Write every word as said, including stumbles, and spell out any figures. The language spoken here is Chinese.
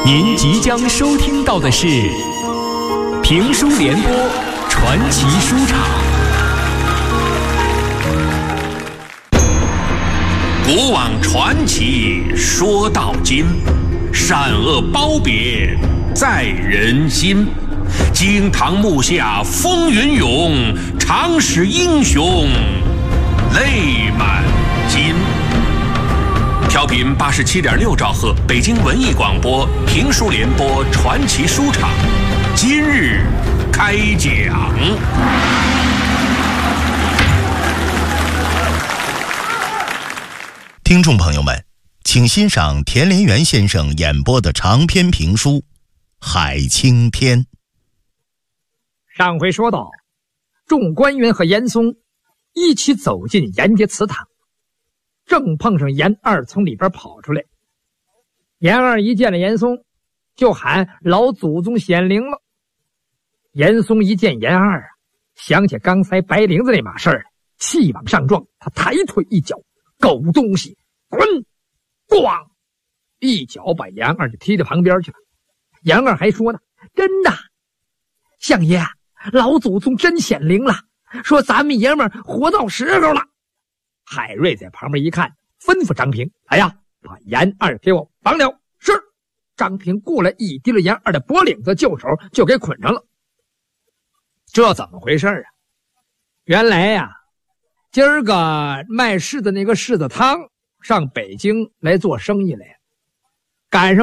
您即将收听到的是评书联播传奇书场。 古往传奇说到今，善恶褒贬在人心。惊堂木下风云涌，常使英雄泪满襟。调频八十七点六兆赫，北京文艺广播评书联播传奇书场，今日开讲。 听众朋友们，请欣赏田连元先生演播的长篇评书《海青天》。 上回说到，众官员和严嵩一起走进严家祠堂，正碰上严二从里边跑出来。严二一见了严嵩，就喊老祖宗显灵了。严嵩一见严二啊，想起刚才白绫子那码事儿，气往上撞，他抬腿一脚，狗东西滚！咣！一脚把严二就踢到旁边去了。严二还说呢，真的，相爷，老祖宗真显灵了，说咱们爷们儿活到时候了。海瑞在旁边一看，吩咐张平，来呀，把严二给我绑了。是。张平过来一提了严二的脖领子，就手就给捆上了。这怎么回事啊？原来呀，今儿个卖柿子那个柿子汤上北京来做生意来，赶上